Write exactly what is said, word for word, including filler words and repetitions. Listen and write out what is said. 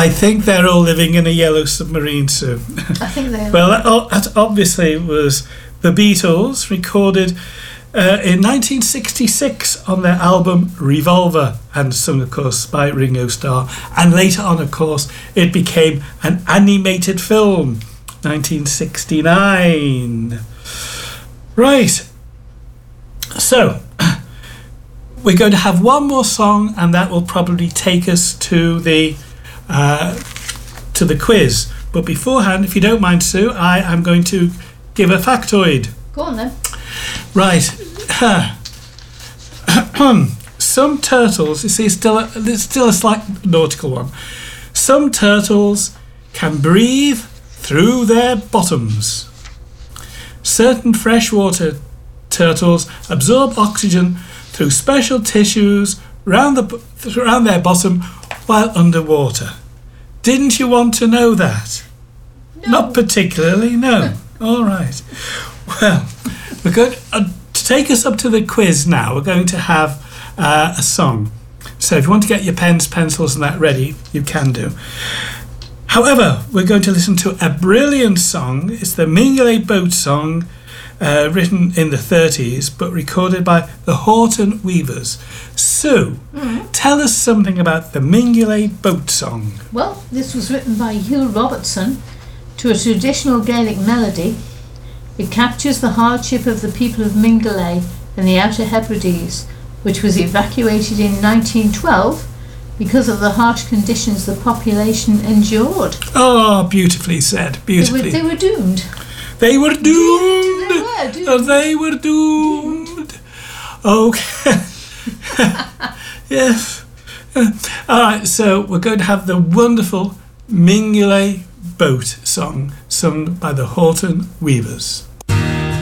I think they're all living in a yellow submarine, Sue. I think they are. Well, that, that obviously was the Beatles, recorded uh, in nineteen sixty-six on their album Revolver, and sung, of course, by Ringo Starr. And later on, of course, it became an animated film, nineteen sixty-nine. Right. So, we're going to have one more song, and that will probably take us to the uh, to the quiz. But beforehand, if you don't mind, Sue, I am going to give a factoid. Go on then. Right. Some turtles, you see, still a, there's still a slight nautical one. Some turtles can breathe through their bottoms. Certain freshwater turtles absorb oxygen through special tissues round, the, around their bottom while underwater. Didn't you want to know that? No. Not particularly, no. All right. Well, we're going uh, to take us up to the quiz now. We're going to have uh, a song. So if you want to get your pens, pencils and that ready, you can do. However, we're going to listen to a brilliant song. It's the Mingulay Boat Song, uh, written in the thirties, but recorded by the Horton Weavers. Sue, Mm. tell us something about the Mingulay Boat Song. Well, this was written by Hugh Robertson to a traditional Gaelic melody. It captures the hardship of the people of Mingulay in the Outer Hebrides, which was evacuated in nineteen twelve because of the harsh conditions the population endured. Oh, beautifully said, They were, beautifully. they were doomed. They were doomed. They were doomed. Oh, they were doomed. Okay. Yes. Uh, all right, so we're going to have the wonderful Mingulay Boat Song, sung by the Horton Weavers.